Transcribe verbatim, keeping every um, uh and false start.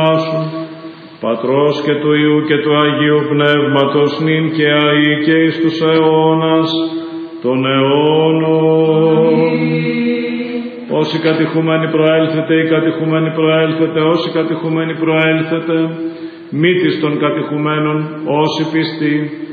σου, Πατρός και του Υιού και του Αγίου Πνεύματος, νυν και αεί και εις τους αιώνας των αιώνων. Όσοι κατηχούμενοι προέλθετε, οι κατηχούμενοι προέλθετε, όσοι κατηχούμενοι προέλθετε, μήτης των κατηχουμένων, όσοι πιστοί,